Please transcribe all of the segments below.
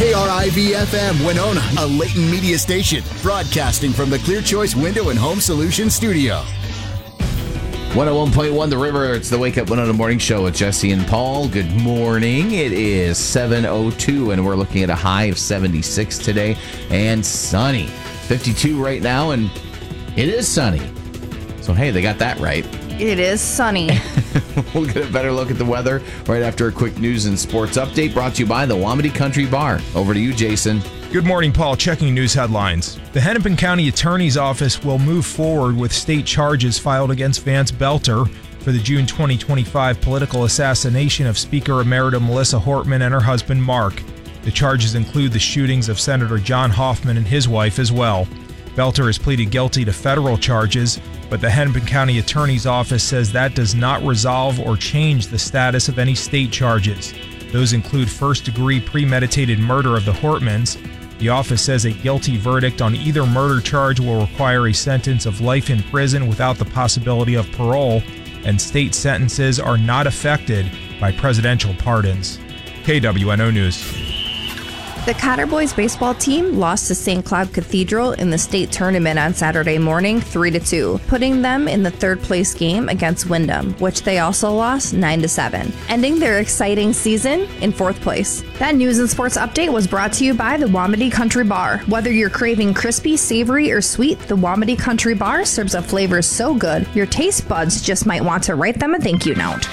KRIV-FM Winona, a Leighton media station, broadcasting from the Clear Choice Window and Home Solutions studio. 101.1 The River. It's the Wake Up Winona Morning Show with Jesse and Paul. Good morning. It is 7:02, and we're looking at a high of 76 today and sunny. 52 right now, and it is sunny. So, hey, they got that right. It is sunny. We'll get a better look at the weather right after a quick news and sports update brought to you by the Wamedy Country Bar. Over to you, Jason. Good morning, Paul. Checking news headlines. The Hennepin County Attorney's Office will move forward with state charges filed against Vance Belter for the June 2025 political assassination of Speaker Emerita Melissa Hortman and her husband, Mark. The charges include the shootings of Senator John Hoffman and his wife as well. Belter has pleaded guilty to federal charges, but the Hennepin County Attorney's Office says that does not resolve or change the status of any state charges. Those include first-degree premeditated murder of the Hortmans. The office says a guilty verdict on either murder charge will require a sentence of life in prison without the possibility of parole, and state sentences are not affected by presidential pardons. KWNO News. The Cotter Boys baseball team lost to St. Cloud Cathedral in the state tournament on Saturday morning 3-2, putting them in the third place game against Windham, which they also lost 9-7, ending their exciting season in fourth place. That news and sports update was brought to you by the Wamedy Country Bar. Whether you're craving crispy, savory, or sweet, the Wamedy Country Bar serves up flavors so good, your taste buds just might want to write them a thank you note.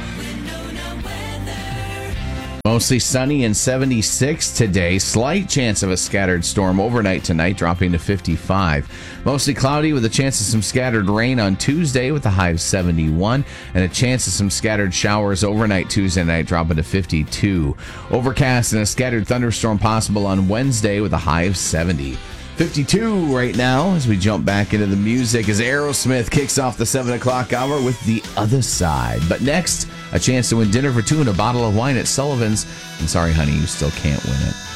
Mostly sunny and 76 today. Slight chance of a scattered storm overnight tonight, dropping to 55. Mostly cloudy with a chance of some scattered rain on Tuesday with a high of 71. And a chance of some scattered showers overnight Tuesday night, dropping to 52. Overcast and a scattered thunderstorm possible on Wednesday with a high of 70. 52 right now as we jump back into the music as Aerosmith kicks off the 7 o'clock hour with The Other Side. But next, a chance to win dinner for two and a bottle of wine at Sullivan's. And sorry, honey, you still can't win it.